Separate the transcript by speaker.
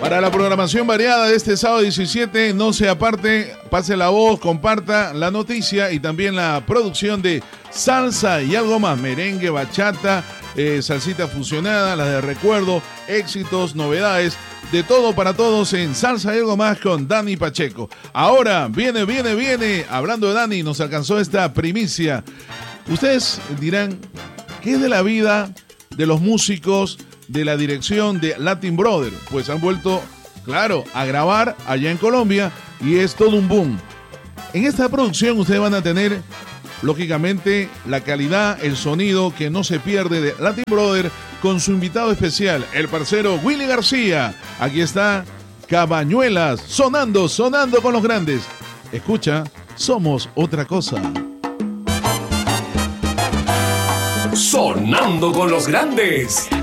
Speaker 1: Para la programación variada de este sábado 17, no se aparte, pase la voz, comparta la noticia y también la producción de salsa y algo más, merengue, bachata, salsita fusionada, las de recuerdo, éxitos, novedades, de todo para todos en Salsa y algo más con Dani Pacheco. Ahora viene, hablando de Dani, nos alcanzó esta primicia. Ustedes dirán, ¿qué es de la vida de los músicos de la dirección de Latin Brother? Pues han vuelto, claro, a grabar allá en Colombia y es todo un boom. En esta producción ustedes van a tener, lógicamente, la calidad, el sonido que no se pierde de Latin Brother con su invitado especial, el parcero Willy García. Aquí está Cabañuelas, sonando con los grandes. Escucha, somos otra cosa.
Speaker 2: Sonando con los grandes.